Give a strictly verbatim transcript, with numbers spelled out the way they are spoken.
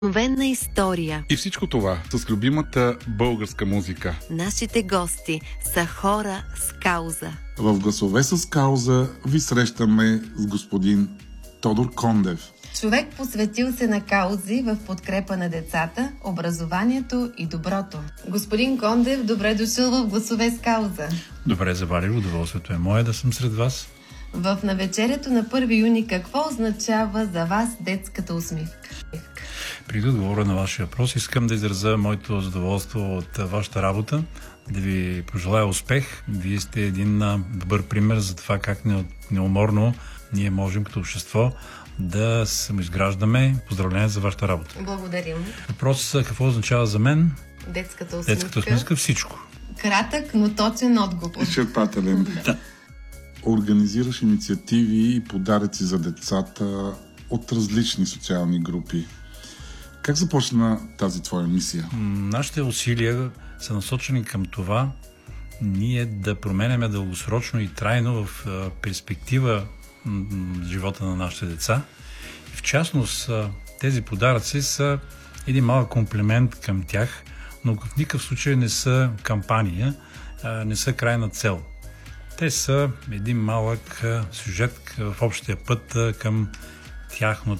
Вдъхновена история. И всичко това с любимата българска музика. Нашите гости са хора с кауза. В Гласове с кауза ви срещаме с господин Тодор Кондев. Човек посветил се на каузи в подкрепа на децата, образованието и доброто. Господин Кондев, добре дошъл в Гласове с кауза. Добре заварил, удоволствието е мое да съм сред вас. В навечерието на първи юни какво означава за вас детската усмивка? Преди да отговоря на вашия въпрос, искам да изразя моето задоволство от вашата работа, да ви пожелая успех. Вие сте един добър пример за това как неуморно ние можем като общество да самоизграждаме. Поздравления за вашата работа. Благодарим. Въпросът какво означава за мен? Детската усмивка. Детската усмивка всичко. Кратък, но точен отговор. Изчерпателен. Да. Организираш инициативи и подаръци за децата от различни социални групи. Как започна тази твоя мисия? Нашите усилия са насочени към това ние да променяме дългосрочно и трайно в перспектива живота на нашите деца. В частност, тези подаръци са един малък комплимент към тях, но в никакъв случай не са кампания, не са крайна цел. Те са един малък сюжет в общия път към тяхното